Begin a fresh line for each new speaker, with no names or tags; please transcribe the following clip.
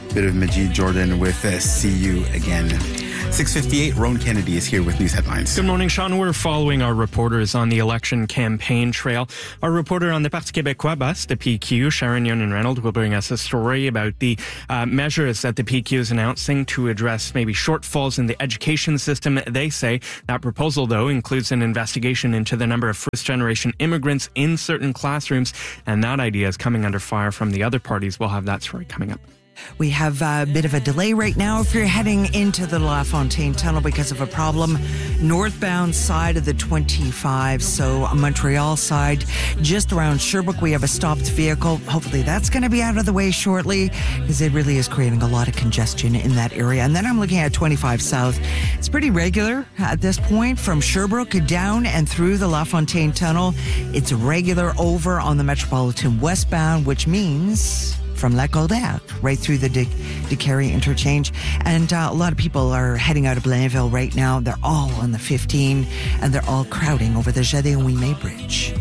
Bit of Majid Jordan with See You Again. 6:58, Rowan Kennedy is here with news headlines.
Good morning, Sean. We're following our reporters on the election campaign trail. Our reporter on the Parti québécois bus, the PQ, Sharon Yonan-Reynolds, will bring us a story about the measures that the PQ is announcing to address maybe shortfalls in the education system. They say that proposal, though, includes an investigation into the number of first-generation immigrants in certain classrooms, and that idea is coming under fire from the other parties. We'll have that story coming up.
We have a bit of a delay right now if you're heading into the LaFontaine Tunnel because of a problem. Northbound side of the 25, so Montreal side, just around Sherbrooke, we have a stopped vehicle. Hopefully that's going to be out of the way shortly because it really is creating a lot of congestion in that area. And then I'm looking at 25 South. It's pretty regular at this point from Sherbrooke down and through the LaFontaine Tunnel. It's regular over on the Metropolitan westbound, which means from Lac-Goldac right through the DeCarry interchange. And a lot of people are heading out of Blainville right now. They're all on the 15 and they're all crowding over the Jardin Ouimet Bridge.